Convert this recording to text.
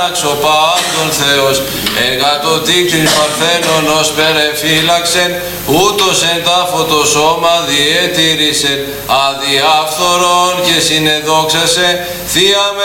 άναξο πάντων Θεός, εργατοτήκτην παρθένων ως περεφύλαξεν, ούτως εν τάφο το σώμα διέτηρησεν, αδιάφθορον και συνεδόξασε, Θεία